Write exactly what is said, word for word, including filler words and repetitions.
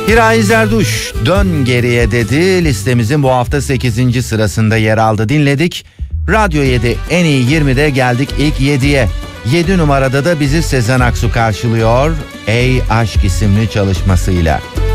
Hirayi Zerduş dön geriye dedi, listemizin bu hafta sekizinci sırasında yer aldı. Dinledik. Radyo yedi en iyi yirmide geldik ilk yediye. yedi numarada da bizi Sezen Aksu karşılıyor. Ey Aşk isimli çalışmasıyla.